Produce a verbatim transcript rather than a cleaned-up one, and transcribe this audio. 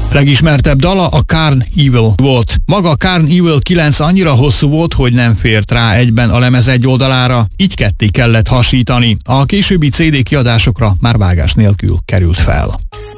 Legismertebb dala a Carn Evil volt. Maga a Carn Evil kilenc annyira hosszú volt, hogy nem fért rá egyben a lemez egy oldalára, így ketté kellett hasítani. A későbbi cé dé kiadásokra már vágás nélkül került fel.